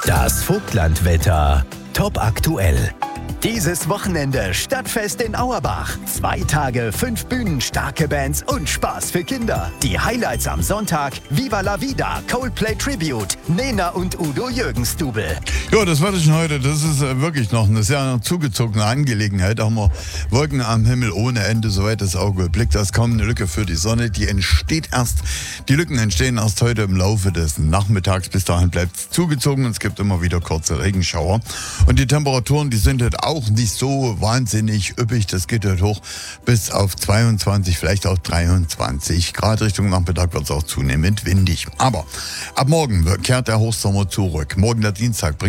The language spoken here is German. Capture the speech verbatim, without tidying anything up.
Das Vogtlandwetter top aktuell. Dieses Wochenende Stadtfest in Auerbach. Zwei Tage, fünf Bühnen, starke Bands und Spaß für Kinder. Die Highlights am Sonntag: Viva la Vida, Coldplay Tribute, Nena und Udo Jürgens-Double. Ja, das war das schon heute. Das ist äh, wirklich noch eine sehr zugezogene Angelegenheit. Da haben wir Wolken am Himmel ohne Ende, soweit das Auge blickt. Da ist kaum eine Lücke für die Sonne. Die entsteht erst, die Lücken entstehen erst heute im Laufe des Nachmittags. Bis dahin bleibt es zugezogen und es gibt immer wieder kurze Regenschauer. Und die Temperaturen, die sind heute auch nicht so wahnsinnig üppig. Das geht heute hoch bis auf zweiundzwanzig, vielleicht auch dreiundzwanzig Grad. Richtung Nachmittag wird es auch zunehmend windig. Aber ab morgen kehrt der Hochsommer zurück. Morgen der Dienstag bringt